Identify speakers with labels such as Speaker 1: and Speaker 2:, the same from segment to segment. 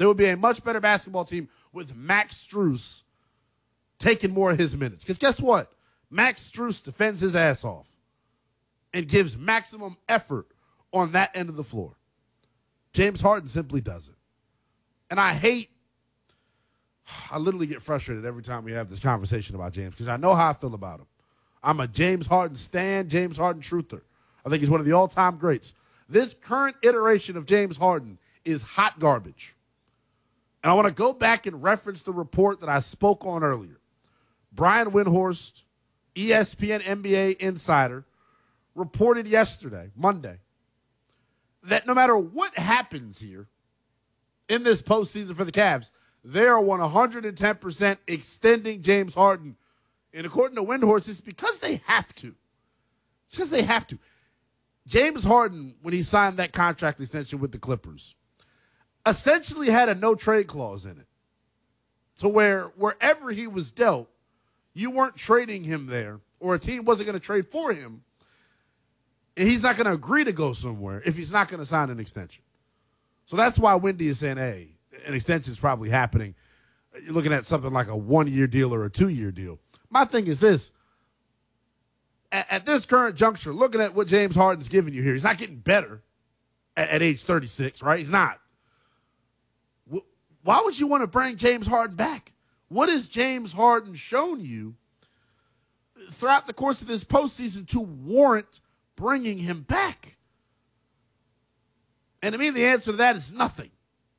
Speaker 1: There would be a much better basketball team with Max Strus taking more of his minutes. Because guess what? Max Strus defends his ass off and gives maximum effort on that end of the floor. James Harden simply doesn't. And I literally get frustrated every time we have this conversation about James because I know how I feel about him. I'm a James Harden stan, James Harden truther. I think he's one of the all-time greats. This current iteration of James Harden is hot garbage. And I want to go back and reference the report that I spoke on earlier. Brian Windhorst, ESPN NBA insider, reported yesterday, Monday, that no matter what happens here in this postseason for the Cavs, they are 110% extending James Harden. And according to Windhorst, it's because they have to. It's because they have to. James Harden, when he signed that contract extension with the Clippers, essentially had a no-trade clause in it. So wherever he was dealt, you weren't trading him there, or a team wasn't going to trade for him, and he's not going to agree to go somewhere if he's not going to sign an extension. So that's why Wendy is saying, hey, an extension is probably happening. You're looking at something like a 1-year deal or a 2-year deal. My thing is this. At this current juncture, looking at what James Harden's giving you here, he's not getting better at age 36, right? He's not. Why would you want to bring James Harden back? What has James Harden shown you throughout the course of this postseason to warrant bringing him back? And to me, the answer to that is nothing.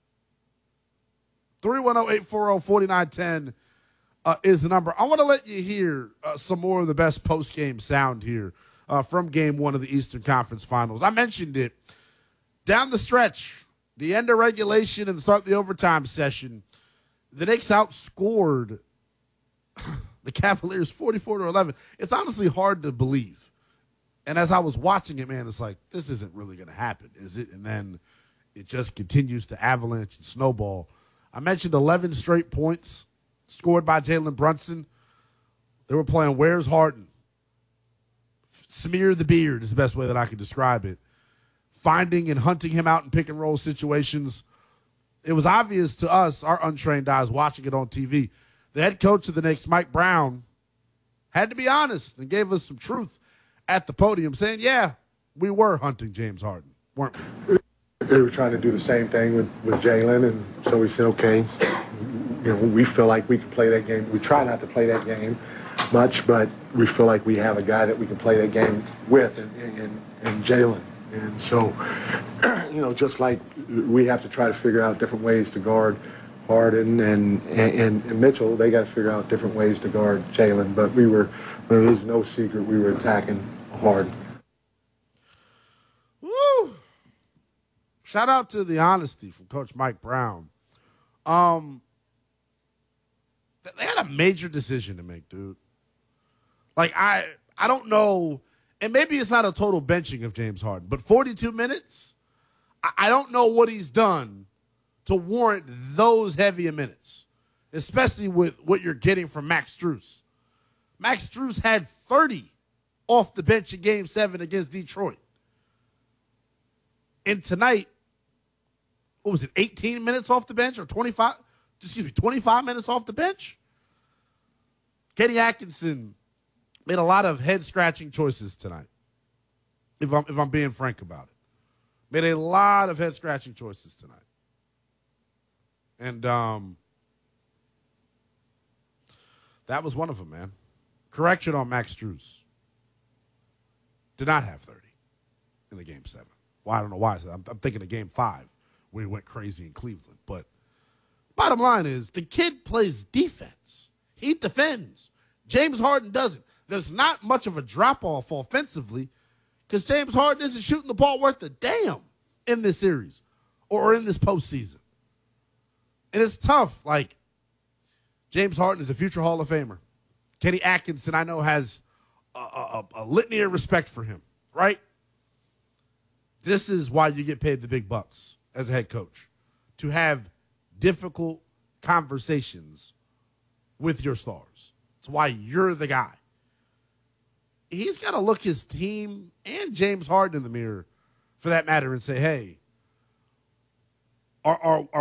Speaker 1: 310-840-4910 is the number. I want to let you hear some more of the best post-game sound here from Game 1 of the Eastern Conference Finals. I mentioned it. Down the stretch, the end of regulation and the start of the overtime session, the Knicks outscored the Cavaliers 44-11. It's honestly hard to believe. And as I was watching it, man, it's like, this isn't really going to happen, is it? And then it just continues to avalanche and snowball. I mentioned 11 straight points scored by Jalen Brunson. They were playing Where's Harden? Smear the beard is the best way that I can describe it. Finding and hunting him out in pick-and-roll situations. It was obvious to us, our untrained eyes watching it on TV. The head coach of the Knicks, Mike Brown, had to be honest and gave us some truth at the podium, saying, yeah, we were hunting James Harden, weren't we?
Speaker 2: They were trying to do the same thing with Jalen, and so we said, okay, we feel like we can play that game. We try not to play that game much, but we feel like we have a guy that we can play that game with in Jalen. And so, just like we have to try to figure out different ways to guard Harden and Mitchell, they got to figure out different ways to guard Jalen. But there is no secret, we were attacking Harden.
Speaker 1: Woo! Shout out to the honesty from Coach Mike Brown. They had a major decision to make, dude. Like, I don't know, and maybe it's not a total benching of James Harden, but 42 minutes, I don't know what he's done to warrant those heavier minutes, especially with what you're getting from Max Strus. Max Strus had 30 off the bench in Game 7 against Detroit. And tonight, what was it, 18 minutes off the bench or 25 minutes off the bench? Kenny Atkinson made a lot of head-scratching choices tonight, if I'm being frank about it. Made a lot of head-scratching choices tonight. And that was one of them, man. Correction on Max Strus. Did not have 30 in the Game 7. Well, I don't know why. I'm thinking of Game 5 where he went crazy in Cleveland. But bottom line is the kid plays defense. He defends. James Harden doesn't. There's not much of a drop-off offensively because James Harden isn't shooting the ball worth a damn in this series or in this postseason. And it's tough. Like, James Harden is a future Hall of Famer. Kenny Atkinson, I know, has a litany of respect for him, right? This is why you get paid the big bucks as a head coach, to have difficult conversations with your stars. It's why you're the guy. He's got to look his team and James Harden in the mirror, for that matter, and say, hey, are